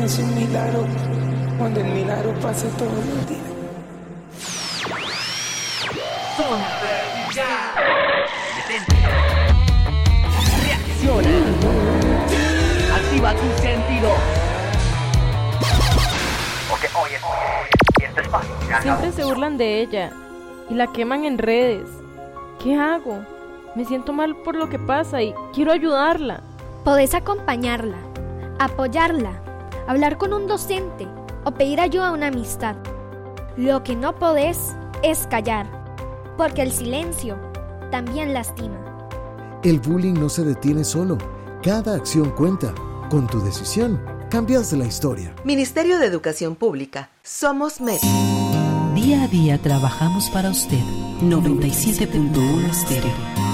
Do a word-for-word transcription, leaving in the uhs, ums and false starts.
es un milagro cuando el milagro pasa todos los días. Detente. Reacciona. Activa tus sentidos. Porque hoy es hoy. Y este espacio se acabó. Siempre se burlan de ella y la queman en redes. ¿Qué hago? Me siento mal por lo que pasa y quiero ayudarla. Podés acompañarla, apoyarla, hablar con un docente o pedir ayuda a una amistad. Lo que no podés es callar, porque el silencio también lastima. El bullying no se detiene solo. Cada acción cuenta. Con tu decisión, cambias la historia. Ministerio de Educación Pública. Somos M E D. Día a día trabajamos para usted. noventa y siete punto uno Estéreo.